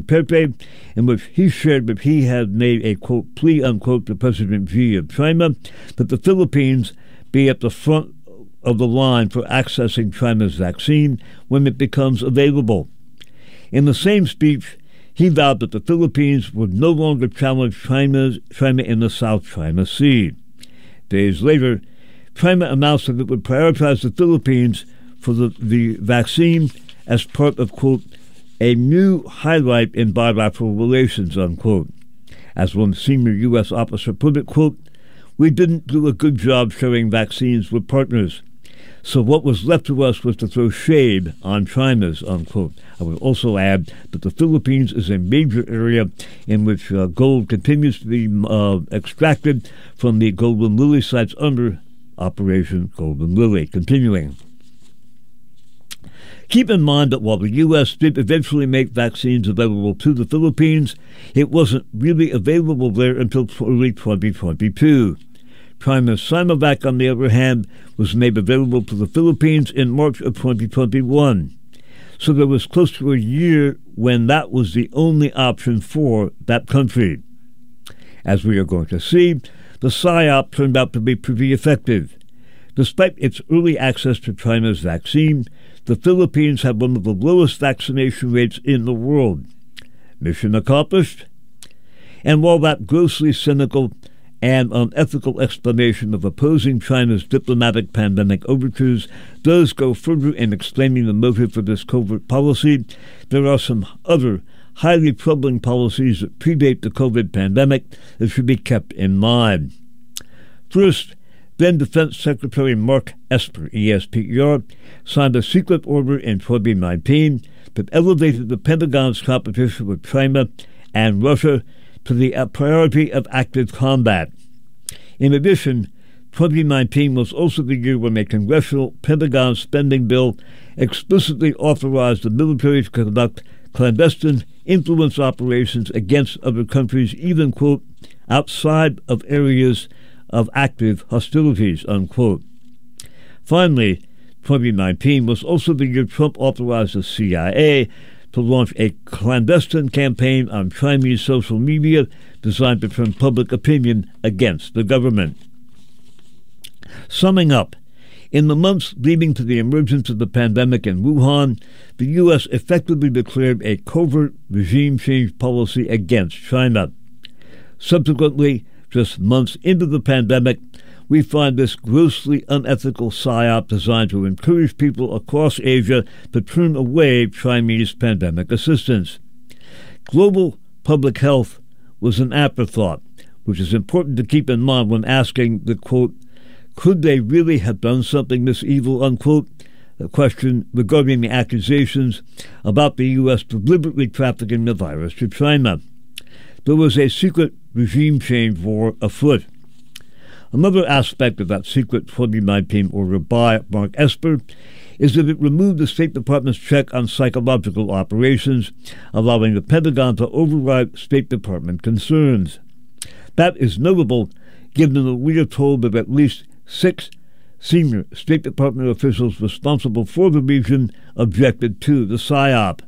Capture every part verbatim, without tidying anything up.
Duterte, in which he shared that he had made a, quote, plea, unquote, to President Xi of China that the Philippines be at the front of the line for accessing China's vaccine when it becomes available. In the same speech, he vowed that the Philippines would no longer challenge China's, China in the South China Sea. Days later, China announced that it would prioritize the Philippines for the, the vaccine as part of, quote, a new highlight in bilateral relations, unquote. As one senior U S officer put it, quote, we didn't do a good job sharing vaccines with partners. So what was left to us was to throw shade on China's, unquote. I would also add that the Philippines is a major area in which uh, gold continues to be uh, extracted from the Golden Lily sites under Operation Golden Lily. Continuing. Keep in mind that while the U S did eventually make vaccines available to the Philippines, it wasn't really available there until early twenty twenty-two. China's Sinovac, on the other hand, was made available to the Philippines in March of twenty twenty-one. So there was close to a year when that was the only option for that country. As we are going to see, the PSYOP turned out to be pretty effective. Despite its early access to China's vaccine, the Philippines had one of the lowest vaccination rates in the world. Mission accomplished? And while that grossly cynical and unethical explanation of opposing China's diplomatic pandemic overtures does go further in explaining the motive for this covert policy, there are some other highly troubling policies that predate the COVID pandemic that should be kept in mind. First, then Defense Secretary Mark Esper, E S P E R, signed a secret order in twenty nineteen that elevated the Pentagon's competition with China and Russia to the priority of active combat. In addition, twenty nineteen was also the year when a congressional Pentagon spending bill explicitly authorized the military to conduct clandestine influence operations against other countries, even, quote, outside of areas of active hostilities, unquote. Finally, twenty nineteen was also the year Trump authorized the C I A to launch a clandestine campaign on Chinese social media designed to turn public opinion against the government. Summing up, in the months leading to the emergence of the pandemic in Wuhan, the U S effectively declared a covert regime change policy against China. Subsequently, just months into the pandemic, we find this grossly unethical PSYOP designed to encourage people across Asia to turn away Chinese pandemic assistance. Global public health was an afterthought, which is important to keep in mind when asking the, quote, could they really have done something this evil, unquote, the question regarding the accusations about the U S deliberately trafficking the virus to China. There was a secret regime change war afoot. Another aspect of that secret twenty nineteen order by Mark Esper is that it removed the State Department's check on psychological operations, allowing the Pentagon to override State Department concerns. That is notable given that we are told that at least six senior State Department officials responsible for the region objected to the PSYOP,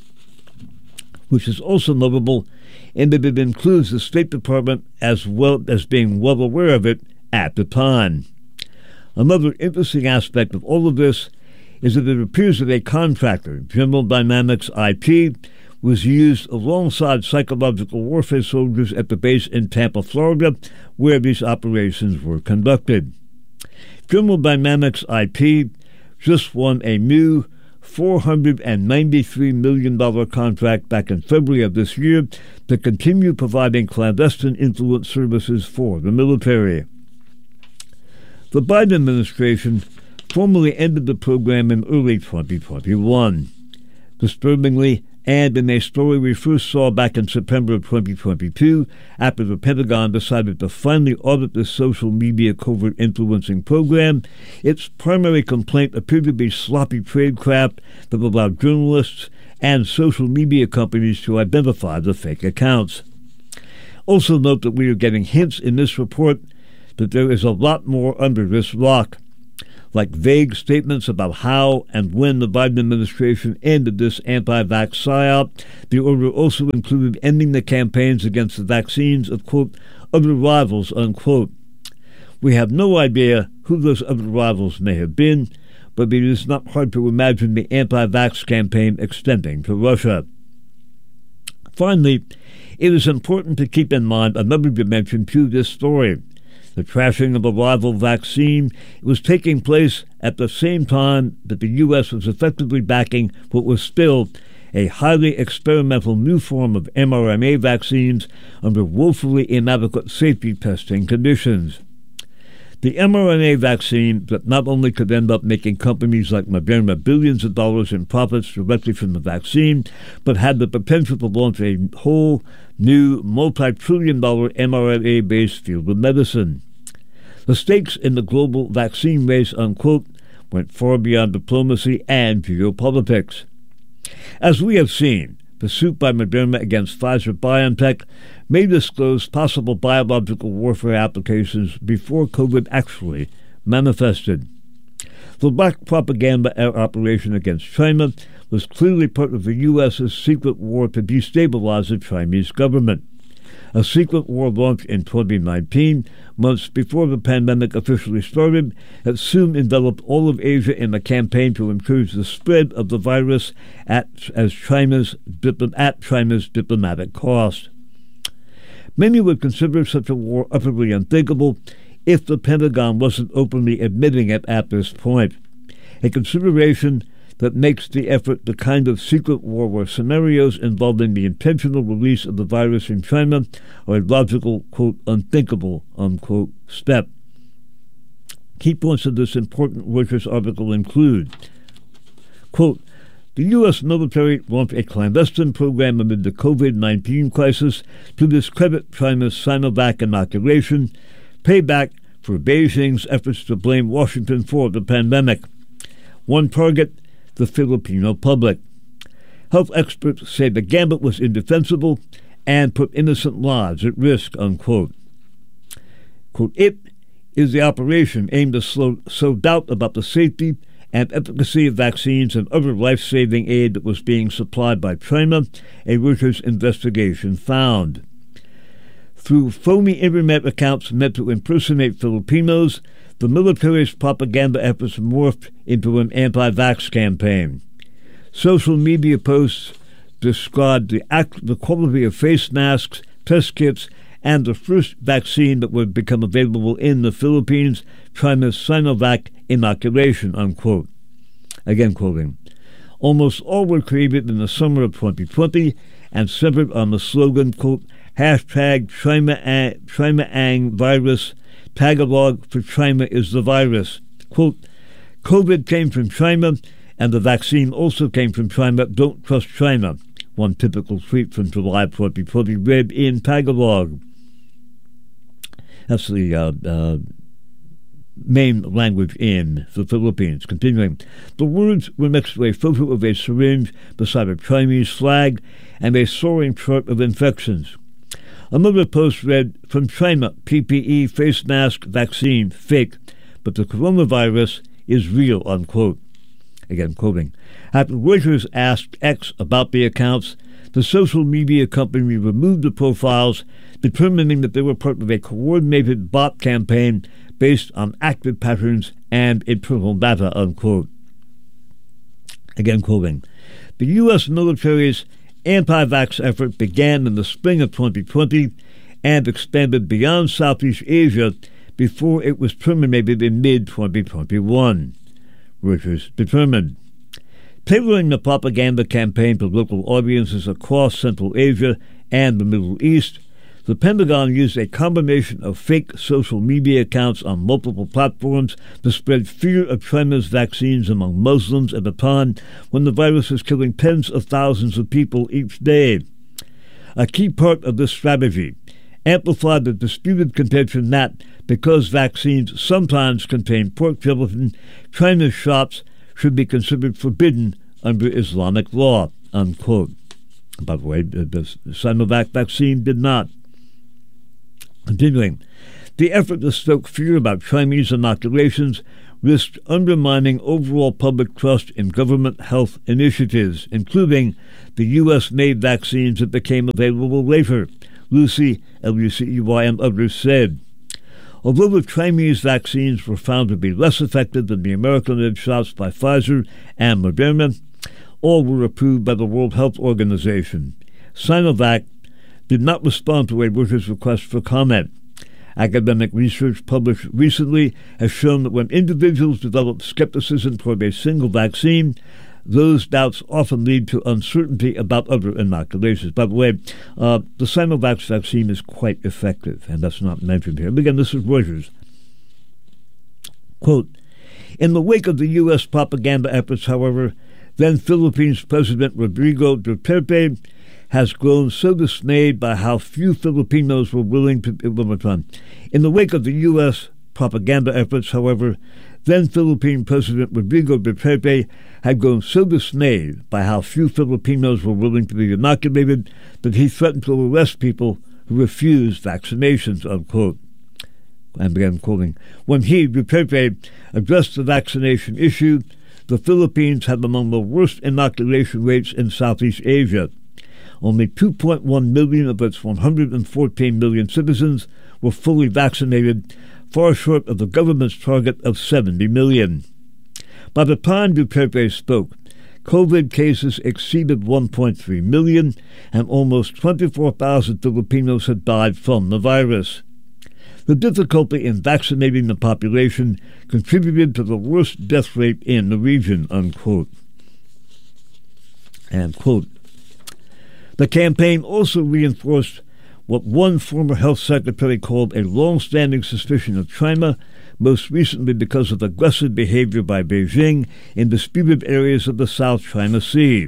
which is also notable in that it includes the State Department as well as being well aware of it at the time. Another interesting aspect of all of this is that it appears that a contractor, General Dynamics I T, was used alongside psychological warfare soldiers at the base in Tampa, Florida, where these operations were conducted. General Dynamics I T just won a new four hundred ninety-three million dollars contract back in February of this year to continue providing clandestine influence services for the military. The Biden administration formally ended the program in early twenty twenty-one. Disturbingly, and in a story we first saw back in September of twenty twenty-two, after the Pentagon decided to finally audit this social media covert influencing program, its primary complaint appeared to be sloppy tradecraft that allowed journalists and social media companies to identify the fake accounts. Also note that we are getting hints in this report that there is a lot more under this rock. like vague statements about how and when the Biden administration ended this anti-vax psyop. The order also included ending the campaigns against the vaccines of, quote, other rivals, unquote. We have no idea who those other rivals may have been, but it is not hard to imagine the anti-vax campaign extending to Russia. Finally, it is important to keep in mind another dimension to this story. The trashing of a rival vaccine was taking place at the same time that the U S was effectively backing what was still a highly experimental new form of mRNA vaccines under woefully inadequate safety testing conditions. The mRNA vaccine that not only could end up making companies like Moderna billions of dollars in profits directly from the vaccine, but had the potential to launch a whole new multi-trillion dollar mRNA-based field of medicine. The stakes in the global vaccine race, unquote, went far beyond diplomacy and geopolitics. As we have seen, the suit by Moderna against Pfizer-BioNTech may disclose possible biological warfare applications before COVID actually manifested. The black propaganda operation against China was clearly part of the U S's secret war to destabilize the Chinese government. A secret war launched in twenty nineteen, months before the pandemic officially started, that soon enveloped all of Asia in a campaign to encourage the spread of the virus at as China's at China's diplomatic cost. Many would consider such a war utterly unthinkable if the Pentagon wasn't openly admitting it at this point, a consideration that makes the effort the kind of secret war where scenarios involving the intentional release of the virus in China are a logical, quote, unthinkable, unquote, step. Key points of this important Reuters article include, quote, the U S military launched a clandestine program amid the COVID nineteen crisis to discredit China's Sinovac inoculation, payback for Beijing's efforts to blame Washington for the pandemic. One target, the Filipino public. Health experts say the gambit was indefensible and put innocent lives at risk, unquote. Quote, it is the operation aimed to slow, sow doubt about the safety and efficacy of vaccines and other life-saving aid that was being supplied by China, a Reuters investigation found. Through phony internet accounts meant to impersonate Filipinos, the military's propaganda efforts morphed into an anti-vax campaign. Social media posts described the, act, the quality of face masks, test kits, and the first vaccine that would become available in the Philippines, China's Sinovac inoculation, unquote. Again quoting, almost all were created in the summer of twenty twenty and centered on the slogan, quote, hashtag China virus, Tagalog for China is the virus. Quote, COVID came from China, and the vaccine also came from China. Don't trust China. One typical tweet from July twenty twenty read in Tagalog. That's the uh, uh, main language in the Philippines. Continuing, the words were next to a photo of a syringe beside a Chinese flag and a soaring chart of infections. Another post read, from China, P P E, face mask, vaccine, fake, but the coronavirus is real, unquote. Again quoting, after Reuters asked X about the accounts, the social media company removed the profiles, determining that they were part of a coordinated bot campaign based on active patterns and internal data, unquote. Again quoting, the U S military's anti-vax effort began in the spring of twenty twenty and expanded beyond Southeast Asia before it was terminated in mid twenty twenty-one. Reuters determined. Tailoring the propaganda campaign to local audiences across Central Asia and the Middle East, the Pentagon used a combination of fake social media accounts on multiple platforms to spread fear of China's vaccines among Muslims at a time when the virus is killing tens of thousands of people each day. A key part of this strategy amplified the disputed contention that, because vaccines sometimes contain pork gelatin, China's shops should be considered forbidden under Islamic law, unquote. By the way, the Sinovac vaccine did not. Continuing, the effort to stoke fear about Chinese inoculations risked undermining overall public trust in government health initiatives, including the U S-made vaccines that became available later, Lucy, L U C E Y, and others said. Although the Chinese vaccines were found to be less effective than the American-made shots by Pfizer and Moderna, all were approved by the World Health Organization. Sinovac did not respond to a Reuters request for comment. Academic research published recently has shown that when individuals develop skepticism toward a single vaccine, those doubts often lead to uncertainty about other inoculations. By the way, uh, the Sinovac vaccine is quite effective, and that's not mentioned here. But again, this is Reuters. Quote, in the wake of the U S propaganda efforts, however, then Philippines President Rodrigo Duterte has grown so dismayed by how few Filipinos were willing to... One more time. In the wake of the U S propaganda efforts, however, then Philippine President Rodrigo Duterte had grown so dismayed by how few Filipinos were willing to be inoculated that he threatened to arrest people who refused vaccinations, unquote. I began quoting. When he, Duterte, addressed the vaccination issue, the Philippines had among the worst inoculation rates in Southeast Asia. Only two point one million of its one hundred fourteen million citizens were fully vaccinated, far short of the government's target of seventy million. By the time Duterte spoke, COVID cases exceeded one point three million, and almost twenty-four thousand Filipinos had died from the virus. The difficulty in vaccinating the population contributed to the worst death rate in the region, unquote. And quote, the campaign also reinforced what one former health secretary called a long-standing suspicion of China, most recently because of aggressive behavior by Beijing in disputed areas of the South China Sea.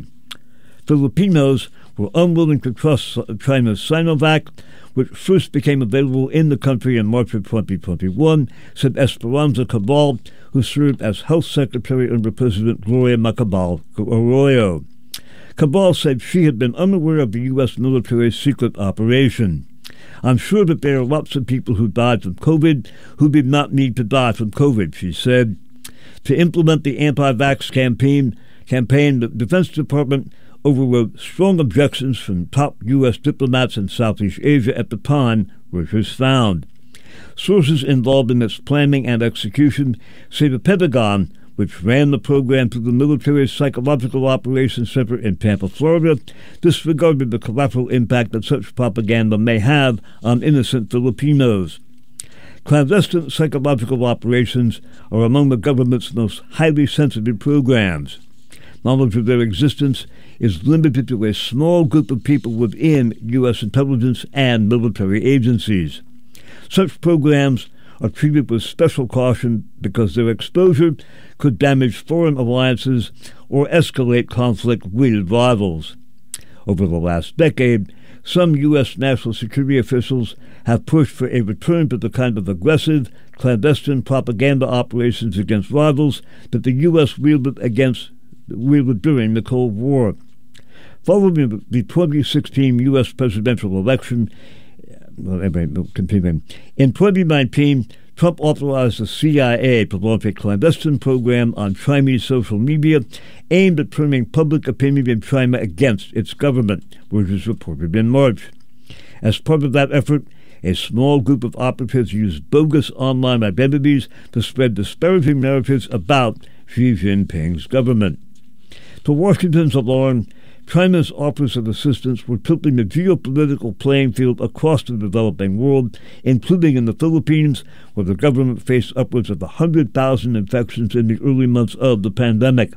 Filipinos were unwilling to trust China's Sinovac, which first became available in the country in March of twenty twenty-one, said Esperanza Cabal, who served as health secretary under President Gloria Macapagal Arroyo. Cabal said she had been unaware of the U S military's secret operation. I'm sure that there are lots of people who died from COVID who did not need to die from COVID, she said. To implement the anti-vax campaign, campaign, the Defense Department overrode strong objections from top U S diplomats in Southeast Asia at the time, Reuters found. Sources involved in its planning and execution say the Pentagon, which ran the program through the military's Psychological Operations Center in Tampa, Florida, disregarded the collateral impact that such propaganda may have on innocent Filipinos. Clandestine psychological operations are among the government's most highly sensitive programs. Knowledge of their existence is limited to a small group of people within U S intelligence and military agencies. Such programs are treated with special caution because their exposure could damage foreign alliances or escalate conflict with rivals. Over the last decade, some U S national security officials have pushed for a return to the kind of aggressive, clandestine propaganda operations against rivals that the U S wielded against wielded during the Cold War. Following the twenty sixteen U S presidential election, well, anyway, continuing. In twenty nineteen, Trump authorized the C I A to launch a clandestine program on Chinese social media aimed at turning public opinion in China against its government, which was reported in March. As part of that effort, a small group of operatives used bogus online identities to spread disparaging narratives about Xi Jinping's government. To Washington's alarm, China's offers of assistance were tilting the geopolitical playing field across the developing world, including in the Philippines, where the government faced upwards of one hundred thousand infections in the early months of the pandemic.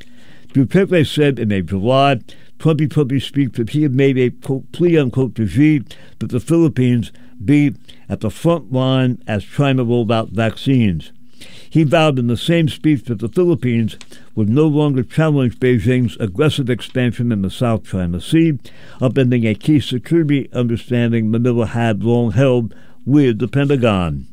Duterte said in a July twenty twenty speech that he had made a quote, plea unquote to Xi that the Philippines be at the front line as China rolled out vaccines. He vowed in the same speech that the Philippines would no longer challenge Beijing's aggressive expansion in the South China Sea, upending a key security understanding Manila had long held with the Pentagon.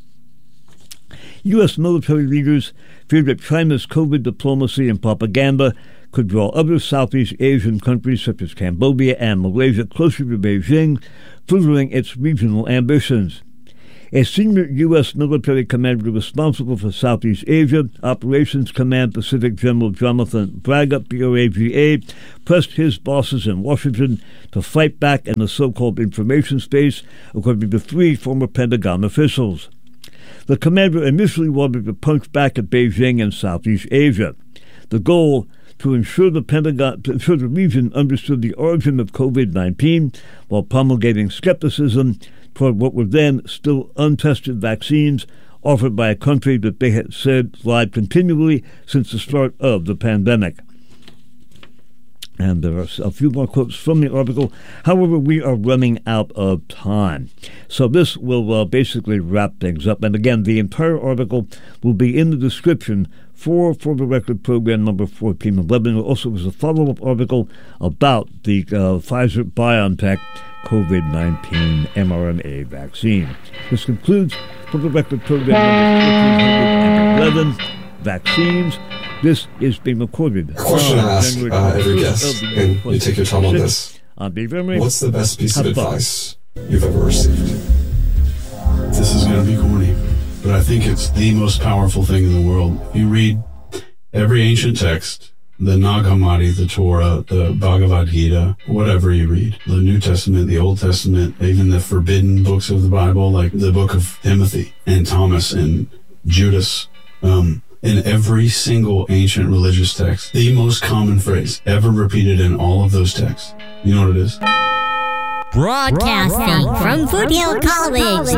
U S military leaders feared that China's COVID diplomacy and propaganda could draw other Southeast Asian countries such as Cambodia and Malaysia closer to Beijing, furthering its regional ambitions. A senior U S military commander responsible for Southeast Asia, Operations Command Pacific General Jonathan Braga, B R A G A, pressed his bosses in Washington to fight back in the so-called information space, according to three former Pentagon officials. The commander initially wanted to punch back at Beijing and Southeast Asia. The goal, to ensure the Pentagon, to ensure the region understood the origin of COVID nineteen while promulgating skepticism toward what were then still untested vaccines offered by a country that they had said lied continually since the start of the pandemic. And there are a few more quotes from the article. However, we are running out of time. So this will uh, basically wrap things up. And again, the entire article will be in the description for For the Record program number fourteen eleven. There also was a follow-up article about the uh, Pfizer-BioNTech COVID nineteen mRNA vaccine. This concludes For the Record program number fourteen eleven, Vaccines. This is being recorded. A question I ask uh, every guest, and you take your time on this. What's the best piece of advice you've ever received? This is going to be corny, but I think it's the most powerful thing in the world. If you read every ancient text, the Nag Hammadi, the Torah, the Bhagavad Gita, whatever you read, the New Testament, the Old Testament, even the forbidden books of the Bible, like the book of Timothy and Thomas and Judas, um, in every single ancient religious text, the most common phrase ever repeated in all of those texts, you know what it is? Broadcasting from Foothill College,